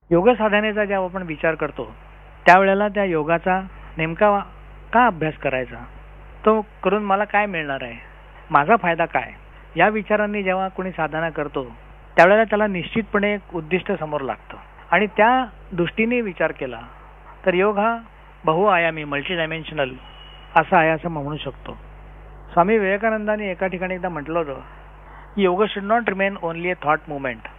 योग साधनेचा जेव्हा आपण विचार करतो त्यावेळेला त्या योगाचा नेमका का अभ्यास करायचा, तो करून मला काय मिळणार आहे, माझा फायदा काय, या विचारांनी जेव्हा कोणी साधना करतो त्यावेळेला त्याला निश्चितपणे एक उद्दिष्ट समोर लागतं आणि त्या दृष्टीने विचार केला तर योग हा बहुआयामी मल्टी डायमेन्शनल असा आहे असं म्हणू शकतो. स्वामी विवेकानंदांनी एका ठिकाणी एकदा म्हटलं होतं की योग should not remain only a thought movement